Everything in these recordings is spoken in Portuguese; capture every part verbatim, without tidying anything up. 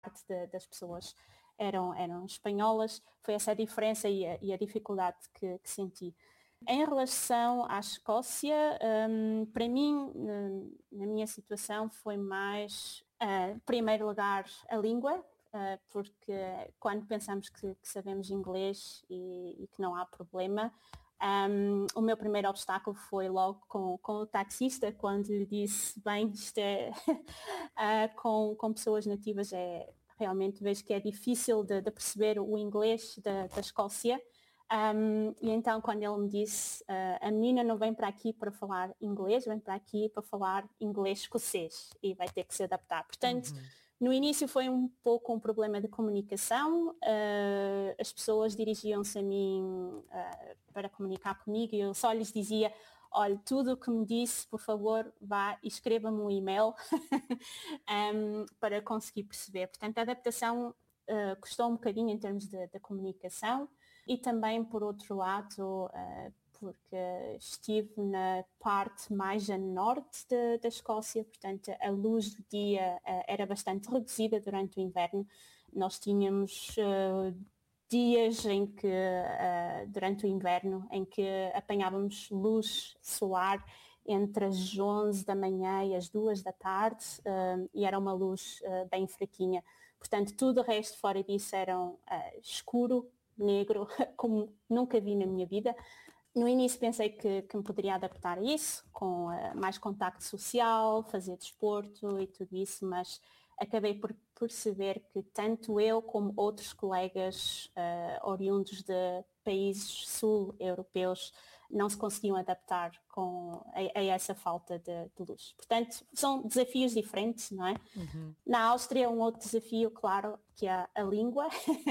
parte de, das pessoas eram, eram espanholas. Foi essa a diferença e a, e a dificuldade que, que senti. Em relação à Escócia, um, para mim, na minha situação, foi mais, uh, em primeiro lugar, a língua, uh, porque quando pensamos que, que sabemos inglês e, e que não há problema, um, o meu primeiro obstáculo foi logo com, com o taxista, quando lhe disse, bem, isto é, uh, com, com pessoas nativas, é, realmente vejo que é difícil de, de perceber o inglês da, da Escócia. Um, e então quando ele me disse, uh, a menina não vem para aqui para falar inglês, vem para aqui para falar inglês escocês e vai ter que se adaptar. Portanto, uhum. No início foi um pouco um problema de comunicação, uh, as pessoas dirigiam-se a mim uh, para comunicar comigo e eu só lhes dizia, olha, tudo o que me disse, por favor, vá e escreva-me um e-mail um, para conseguir perceber. Portanto, a adaptação uh, custou um bocadinho em termos de, de comunicação. E também, por outro lado, uh, porque estive na parte mais a norte de, da Escócia, portanto a luz do dia uh, era bastante reduzida durante o inverno. Nós tínhamos uh, dias em que, uh, durante o inverno, em que apanhávamos luz solar entre as onze da manhã e as duas da tarde, uh, e era uma luz uh, bem fraquinha. Portanto, tudo o resto fora disso era uh, escuro, negro, como nunca vi na minha vida. No início pensei que, que me poderia adaptar a isso, com uh, mais contacto social, fazer desporto e tudo isso, mas acabei por perceber que tanto eu como outros colegas uh, oriundos de países sul-europeus não se conseguiam adaptar com, a, a essa falta de, de luz. Portanto, são desafios diferentes, não é? Uhum. Na Áustria, um outro desafio, claro, que é a língua,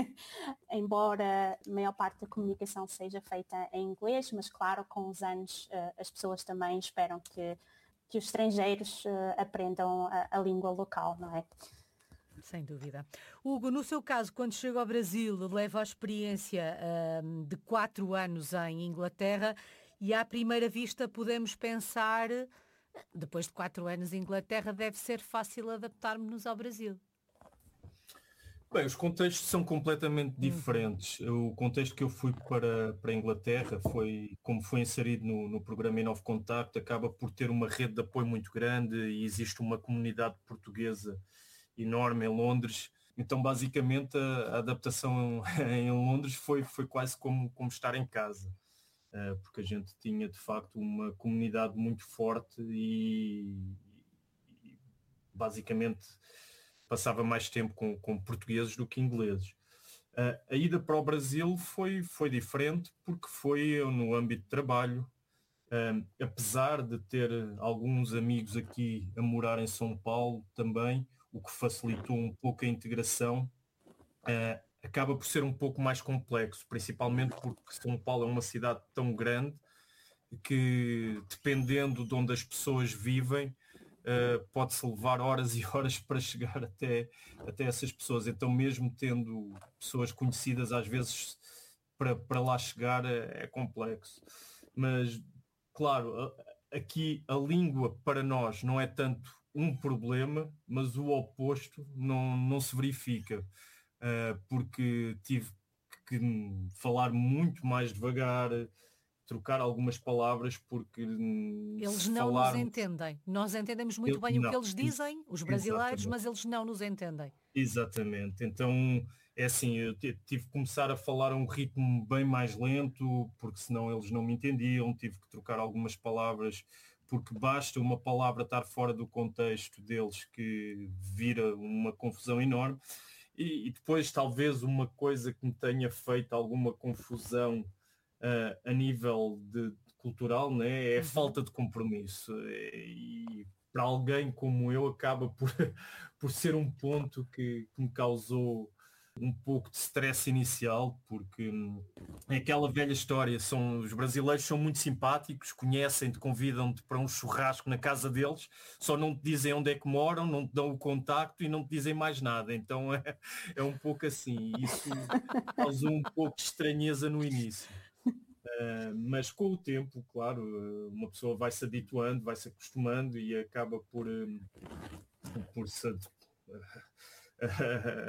embora a maior parte da comunicação seja feita em inglês, mas claro, com os anos uh, as pessoas também esperam que, que os estrangeiros uh, aprendam a, a língua local, não é? Sem dúvida. Hugo, no seu caso, quando chega ao Brasil, leva a experiência um, de quatro anos em Inglaterra e à primeira vista podemos pensar, depois de quatro anos em Inglaterra, deve ser fácil adaptar-nos ao Brasil. Bem, os contextos são completamente diferentes. Uhum. O contexto que eu fui para, para a Inglaterra foi, como foi inserido no, no programa Inovo Contacto, acaba por ter uma rede de apoio muito grande e existe uma comunidade portuguesa enorme em Londres. Então, basicamente, a, a adaptação em Londres foi, foi quase como, como estar em casa, uh, porque a gente tinha, de facto, uma comunidade muito forte e, e basicamente, passava mais tempo com, com portugueses do que ingleses. Uh, a ida para o Brasil foi, foi diferente porque foi no âmbito de trabalho. Uh, apesar de ter alguns amigos aqui a morar em São Paulo também, o que facilitou um pouco a integração, uh, acaba por ser um pouco mais complexo, principalmente porque São Paulo é uma cidade tão grande que, dependendo de onde as pessoas vivem, Uh, pode-se levar horas e horas para chegar até, até essas pessoas. Então, mesmo tendo pessoas conhecidas, às vezes para, para lá chegar é, é complexo. Mas, claro, aqui a língua para nós não é tanto um problema, mas o oposto não, não se verifica, uh, porque tive que falar muito mais devagar, trocar algumas palavras porque eles não falar... nos entendem. Nós entendemos muito Eu, bem não, o que eles dizem, os brasileiros, exatamente. Mas eles não nos entendem. Exatamente. Então, é assim, eu tive que começar a falar a um ritmo bem mais lento, porque senão eles não me entendiam, tive que trocar algumas palavras, porque basta uma palavra estar fora do contexto deles que vira uma confusão enorme. E, e depois, talvez, uma coisa que me tenha feito alguma confusão Uh, a nível de, de cultural, né, é a uhum. falta de compromisso, e para alguém como eu acaba por, por ser um ponto que, que me causou um pouco de stress inicial, porque hum, é aquela velha história, são, os brasileiros são muito simpáticos, conhecem-te, convidam-te para um churrasco na casa deles, só não te dizem onde é que moram, não te dão o contacto e não te dizem mais nada, então é, é um pouco assim, isso causou um pouco de estranheza no início. Uh, mas com o tempo, claro, uma pessoa vai se habituando, vai se acostumando e acaba por, um, por se uh,